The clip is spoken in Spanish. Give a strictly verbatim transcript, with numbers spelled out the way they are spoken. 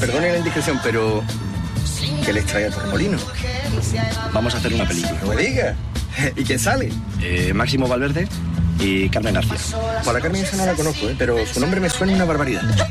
Perdone la indiscreción, pero ¿qué les trae a Torremolinos? Vamos a hacer una película. No me diga. ¿Y quién sale? Eh, Máximo Valverde y Carmen García. Bueno, la Carmen esa no la conozco, ¿eh? Pero su nombre me suena una barbaridad.